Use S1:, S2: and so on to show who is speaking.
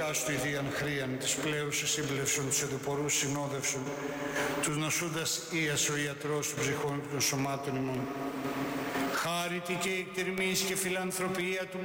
S1: του ιδίαν χρίαν, της πλέουσης σύμπλευσον, της εδωπορούς συνόδευσον, τους νοσούντας ίας ο ιατρός των ψυχών και των σωμάτων ημών. Χάρητη και εκτερμής και φιλανθρωπία του